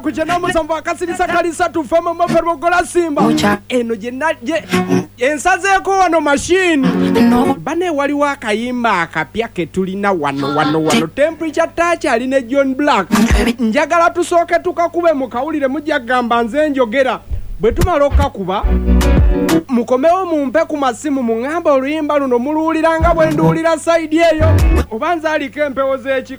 ku kyenamusanvu akasirisa kalisa tufama maferogola simba eno je ensazeeko wano machine bane waliwo akayimba akapya ketulina wano temperature touch ali ne John Black njagala tusooke tukakube mukawulire mujja gamba nze njogera bwe tumala okukakuba mukomewo mumpe ku masimu mungamba oluyimba luno muluwuliranga bwe nduwulira side eyo oba nze aliko empewo z'eki